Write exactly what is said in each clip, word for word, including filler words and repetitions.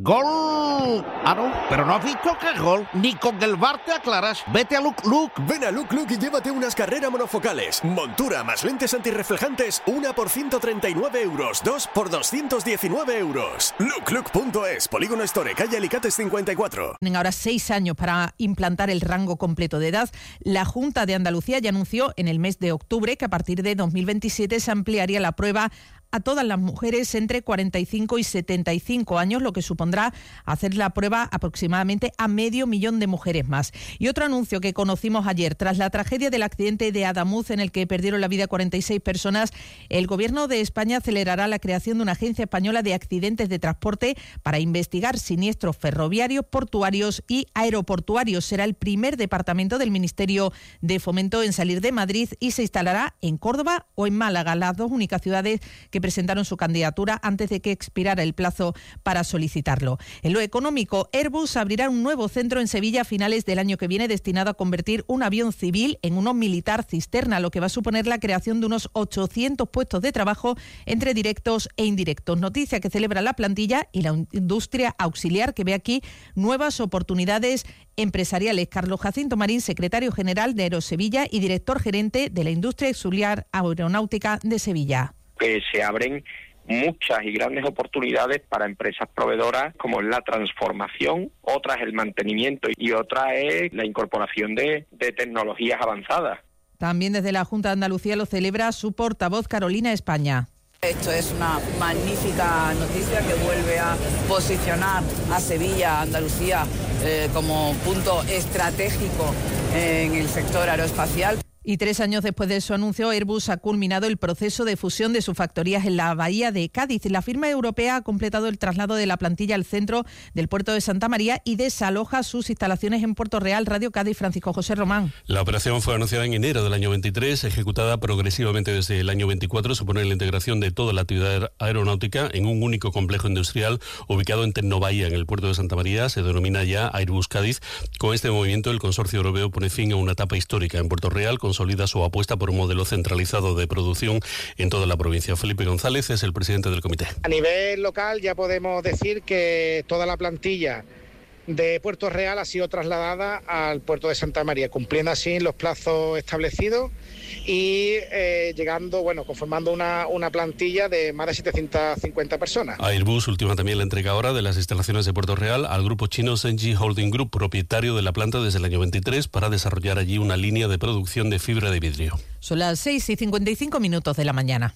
¡Gol! Ah, no, pero no has visto que es gol. Ni con el V A R te aclaras. Vete a Look Look. Ven a Look Look y llévate unas carreras monofocales. Montura más lentes antirreflejantes, una por ciento treinta y nueve euros, dos por doscientos diecinueve euros. look look punto es, Polígono Store, calle Alicates cincuenta y cuatro. Tienen ahora seis años para implantar el rango completo de edad. La Junta de Andalucía ya anunció en el mes de octubre que a partir de dos mil veintisiete se ampliaría la prueba a todas las mujeres entre cuarenta y cinco y setenta y cinco años, lo que supondrá hacer la prueba aproximadamente a medio millón de mujeres más. Y otro anuncio que conocimos ayer, tras la tragedia del accidente de Adamuz en el que perdieron la vida cuarenta y seis personas, el Gobierno de España acelerará la creación de una agencia española de accidentes de transporte para investigar siniestros ferroviarios, portuarios y aeroportuarios. Será el primer departamento del Ministerio de Fomento en salir de Madrid y se instalará en Córdoba o en Málaga, las dos únicas ciudades que presentaron su candidatura antes de que expirara el plazo para solicitarlo. En lo económico, Airbus abrirá un nuevo centro en Sevilla a finales del año que viene destinado a convertir un avión civil en uno militar cisterna, lo que va a suponer la creación de unos ochocientos puestos de trabajo entre directos e indirectos. Noticia que celebra la plantilla y la industria auxiliar, que ve aquí nuevas oportunidades empresariales. Carlos Jacinto Marín, secretario general de Aerosevilla y director gerente de la industria auxiliar aeronáutica de Sevilla. Que se abren muchas y grandes oportunidades para empresas proveedoras, como es la transformación, otra es el mantenimiento y otra es la incorporación de, de tecnologías avanzadas. También desde la Junta de Andalucía lo celebra su portavoz Carolina España. Esto es una magnífica noticia que vuelve a posicionar a Sevilla, Andalucía, eh, como punto estratégico en el sector aeroespacial. Y tres años después de su anuncio, Airbus ha culminado el proceso de fusión de sus factorías en la bahía de Cádiz. La firma europea ha completado el traslado de la plantilla al centro del puerto de Santa María y desaloja sus instalaciones en Puerto Real. Radio Cádiz, Francisco José Román. La operación fue anunciada en enero del año veintitrés, ejecutada progresivamente desde el año veinticuatro. Supone la integración de toda la actividad aeronáutica en un único complejo industrial ubicado en Tecnobahía, en el puerto de Santa María. Se denomina ya Airbus Cádiz. Con este movimiento, el consorcio europeo pone fin a una etapa histórica en Puerto Real, con consolida su apuesta por un modelo centralizado de producción en toda la provincia. Felipe González es el presidente del comité. A nivel local ya podemos decir que toda la plantilla de Puerto Real ha sido trasladada al puerto de Santa María, cumpliendo así los plazos establecidos y eh, llegando, bueno, conformando una, una plantilla de más de setecientas cincuenta personas. Airbus ultima también la entrega ahora de las instalaciones de Puerto Real al grupo chino Senji Holding Group, propietario de la planta desde el año veintitrés, para desarrollar allí una línea de producción de fibra de vidrio. Son las seis y cincuenta y cinco minutos de la mañana.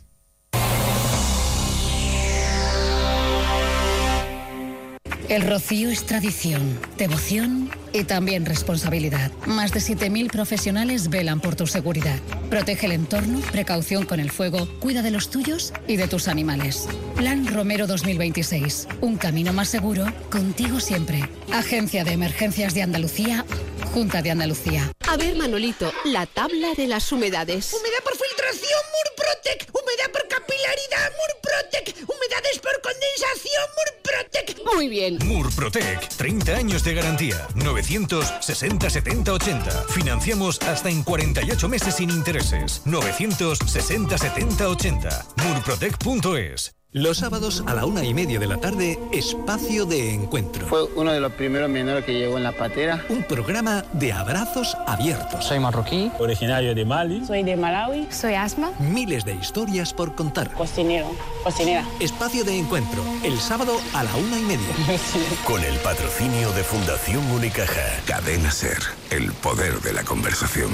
El rocío es tradición, devoción y también responsabilidad. Más de siete mil profesionales velan por tu seguridad. Protege el entorno, precaución con el fuego, cuida de los tuyos y de tus animales. Plan Romero dos mil veintiséis. Un camino más seguro, contigo siempre. Agencia de Emergencias de Andalucía, Junta de Andalucía. A ver, Manolito, la tabla de las humedades. Humedad por filtración, Murprotec. Humedad por capilaridad, Murprotec. Humedades por condensación, Murprotec. Muy bien. Murprotec, treinta años de garantía. novecientos sesenta setenta ochenta. Financiamos hasta en cuarenta y ocho meses sin intereses. novecientos sesenta setenta ochenta. murprotec punto es. Los sábados a la una y media de la tarde, Espacio de Encuentro. Fue uno de los primeros menores que llegó en la patera. Un programa de abrazos abiertos. Soy marroquí, originario de Mali. Soy de Malawi. Soy Asma. Miles de historias por contar. Cocinero, cocinera. Espacio de Encuentro, el sábado a la una y media. Con el patrocinio de Fundación Unicaja. Cadena Ser, el poder de la conversación.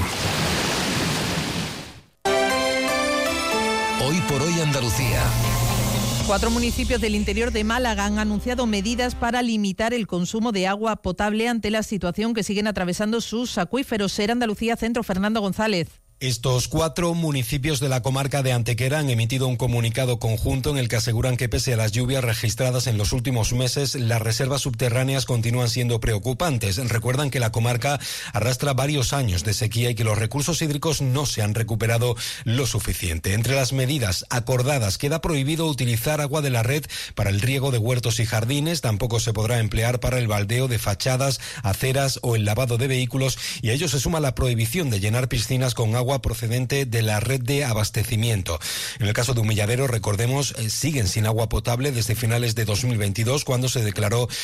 Hoy por hoy Andalucía. Cuatro municipios del interior de Málaga han anunciado medidas para limitar el consumo de agua potable ante la situación que siguen atravesando sus acuíferos. Ser Andalucía Centro, Fernando González. Estos cuatro municipios de la comarca de Antequera han emitido un comunicado conjunto en el que aseguran que pese a las lluvias registradas en los últimos meses, las reservas subterráneas continúan siendo preocupantes. Recuerdan que la comarca arrastra varios años de sequía y que los recursos hídricos no se han recuperado lo suficiente. Entre las medidas acordadas queda prohibido utilizar agua de la red para el riego de huertos y jardines, tampoco se podrá emplear para el baldeo de fachadas, aceras o el lavado de vehículos, y a ello se suma la prohibición de llenar piscinas con agua procedente de la red de abastecimiento. En el caso de Humilladero, recordemos, eh, siguen sin agua potable desde finales de dos mil veintidós, cuando se declaró